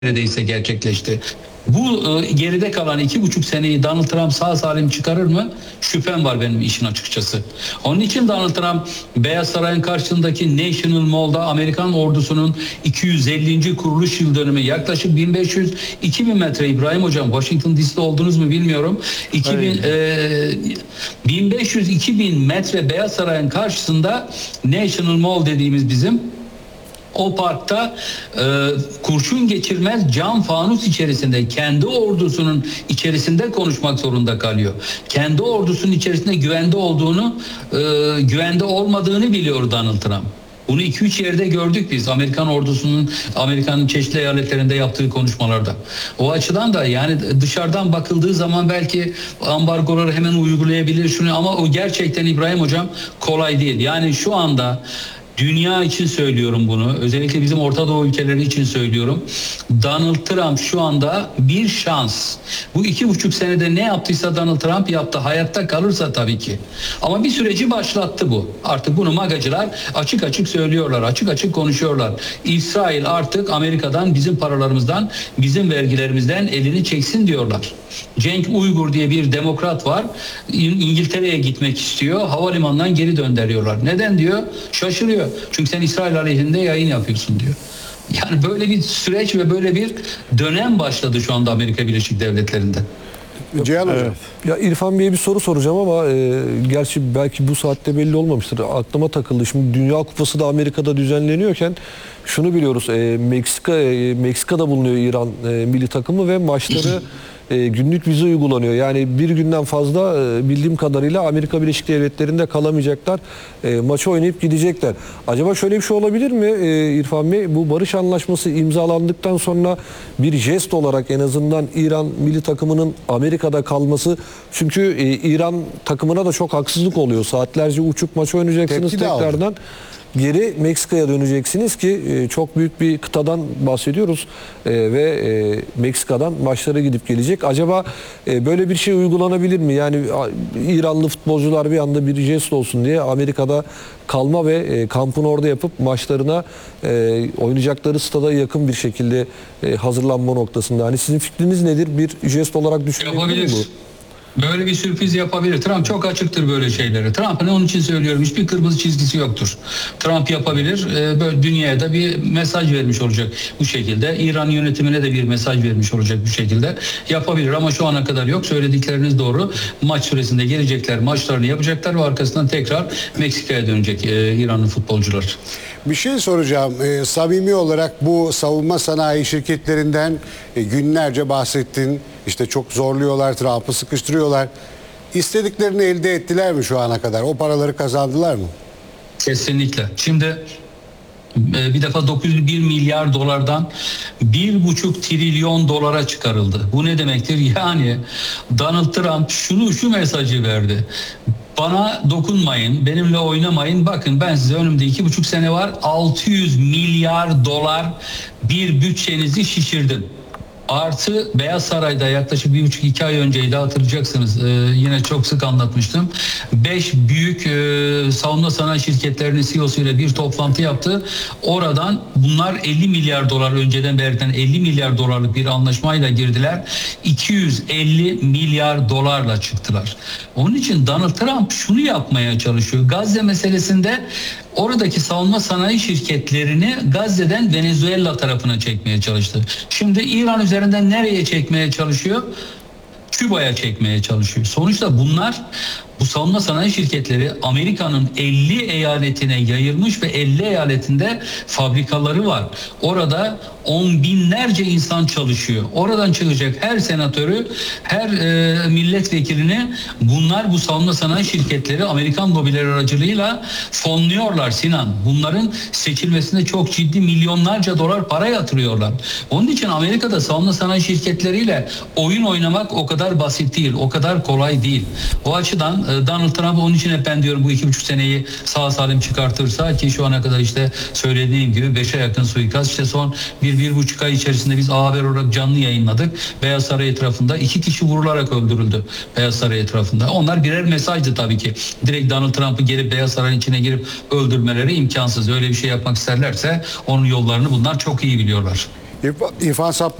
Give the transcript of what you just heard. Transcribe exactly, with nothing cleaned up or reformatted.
neredeyse gerçekleşti. Bu e, geride kalan iki buçuk seneyi Donald Trump sağ salim çıkarır mı? Şüphem var benim işin açıkçası. Onun için Donald Trump Beyaz Saray'ın karşısındaki National Mall'da Amerikan ordusunun iki yüz ellinci kuruluş yıl dönümü yaklaşık bin beş yüz iki bin metre. İbrahim Hocam, Washington D C'de oldunuz mu bilmiyorum. iki bin, e, bin beş yüz iki bin metre Beyaz Saray'ın karşısında National Mall dediğimiz bizim o parkta e, kurşun geçirmez cam fanus içerisinde kendi ordusunun içerisinde konuşmak zorunda kalıyor. Kendi ordusunun içerisinde güvende olduğunu, e, güvende olmadığını biliyor Donald Trump. Bunu iki üç yerde gördük biz Amerikan ordusunun, Amerika'nın çeşitli eyaletlerinde yaptığı konuşmalarda. O açıdan da yani dışarıdan bakıldığı zaman belki ambargoları hemen uygulayabilir şunu, ama o gerçekten İbrahim Hocam kolay değil. Yani şu anda dünya için söylüyorum bunu. Özellikle bizim Orta Doğu ülkeleri için söylüyorum. Donald Trump şu anda bir şans. Bu iki buçuk senede ne yaptıysa Donald Trump yaptı. Hayatta kalırsa tabii ki. Ama bir süreci başlattı bu. Artık bunu magacılar açık açık söylüyorlar. Açık açık konuşuyorlar. İsrail artık Amerika'dan, bizim paralarımızdan, bizim vergilerimizden elini çeksin diyorlar. Cenk Uygur diye bir demokrat var. İngiltere'ye gitmek istiyor. Havalimanından geri döndürüyorlar. Neden diyor? Şaşırıyor. Çünkü sen İsrail aleyhinde yayın yapıyorsun diyor. Yani böyle bir süreç ve böyle bir dönem başladı şu anda Amerika Birleşik Devletleri'nde. Cihan Hocam. Evet. Ya İrfan Bey'e bir soru soracağım ama e, gerçi belki bu saatte belli olmamıştır. Aklıma takıldı. Şimdi Dünya Kupası da Amerika'da düzenleniyorken şunu biliyoruz. E, Meksika e, Meksika'da bulunuyor İran e, milli takımı ve maçları e, günlük vize uygulanıyor. Yani bir günden fazla e, bildiğim kadarıyla Amerika Birleşik Devletleri'nde kalamayacaklar. E, maçı oynayıp gidecekler. Acaba şöyle bir şey olabilir mi e, İrfan Bey? Bu barış anlaşması imzalandıktan sonra bir jest olarak en azından İran milli takımının Amerika'da kalması, çünkü e, İran takımına da çok haksızlık oluyor. Saatlerce uçup maç oynayacaksınız, Tepki de aldı. tekrardan geri Meksika'ya döneceksiniz ki e, çok büyük bir kıtadan bahsediyoruz e, ve e, Meksika'dan maçlara gidip gelecek. Acaba e, böyle bir şey uygulanabilir mi? Yani a, İranlı futbolcular bir anda bir jest olsun diye Amerika'da kalma ve e, kampını orada yapıp maçlarına e, oynayacakları stada yakın bir şekilde e, hazırlanma noktasında. Hani sizin fikriniz nedir? Bir jest olarak düşünülebilir mi bu? Böyle bir sürpriz yapabilir. Trump çok açıktır böyle şeylere. Trump'ın onun için söylüyorum, hiçbir kırmızı çizgisi yoktur. Trump yapabilir. Böyle dünyaya da bir mesaj vermiş olacak bu şekilde. İran yönetimine de bir mesaj vermiş olacak bu şekilde. Yapabilir ama şu ana kadar yok. Söyledikleriniz doğru. Maç süresinde gelecekler, maçlarını yapacaklar ve arkasından tekrar Meksika'ya dönecek e, İranlı futbolcular. Bir şey soracağım. E, samimi olarak bu savunma sanayi şirketlerinden e, günlerce bahsettin. İşte çok zorluyorlar, Trump'ı sıkıştırıyorlar. İstediklerini elde ettiler mi şu ana kadar? O paraları kazandılar mı? Kesinlikle. Şimdi bir defa dokuz yüz bir milyar dolardan bir buçuk trilyon dolara çıkarıldı. Bu ne demektir? Yani Donald Trump şunu şu mesajı verdi. Bana dokunmayın, benimle oynamayın. Bakın ben size önümde iki buçuk sene var. altı yüz milyar dolar bir bütçenizi şişirdim. Artı Beyaz Saray'da yaklaşık bir buçuk iki ay önceydi, hatırlayacaksınız. Ee, yine çok sık anlatmıştım. Beş büyük e, savunma sanayi şirketlerinin C E O'su ile bir toplantı yaptı. Oradan bunlar elli milyar dolar, önceden belirten elli milyar dolarlık bir anlaşmayla girdiler. iki yüz elli milyar dolarla çıktılar. Onun için Donald Trump şunu yapmaya çalışıyor. Gazze meselesinde oradaki savunma sanayi şirketlerini Gazze'den Venezuela tarafına çekmeye çalıştı. Şimdi İran üzerinden nereye çekmeye çalışıyor? Küba'ya çekmeye çalışıyor. Sonuçta bunlar, bu savunma sanayi şirketleri Amerika'nın elli eyaletine yayılmış ve elli eyaletinde fabrikaları var. Orada on binlerce insan çalışıyor. Oradan çıkacak her senatörü, her e, milletvekilini bunlar, bu savunma sanayi şirketleri Amerikan lobileri aracılığıyla fonluyorlar Sinan. Bunların seçilmesine çok ciddi milyonlarca dolar para yatırıyorlar. Onun için Amerika'da savunma sanayi şirketleriyle oyun oynamak o kadar basit değil, o kadar kolay değil. O açıdan Donald Trump, onun için hep ben diyorum bu iki buçuk seneyi sağ salim çıkartırsa, ki şu ana kadar işte söylediğim gibi beşe yakın suikast, işte son bir, bir buçuk ay içerisinde biz A Haber olarak canlı yayınladık. Beyaz Saray etrafında iki kişi vurularak öldürüldü Beyaz Saray etrafında. Onlar birer mesajdı tabii ki. Direkt Donald Trump'ı gelip Beyaz Saray'ın içine girip öldürmeleri imkansız. Öyle bir şey yapmak isterlerse onun yollarını bunlar çok iyi biliyorlar. İrfan Saplı